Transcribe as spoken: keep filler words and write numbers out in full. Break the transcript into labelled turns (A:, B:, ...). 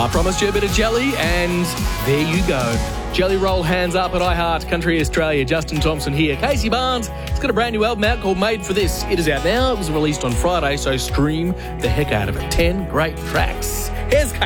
A: I promised you a bit of jelly, and there you go. Jelly Roll Hands Up at iHeart Country Australia. Justin Thompson here. Casey Barnes has got a brand new album out called Made for This. It is out now. It was released on Friday, so stream the heck out of it. Ten great tracks. Here's Casey.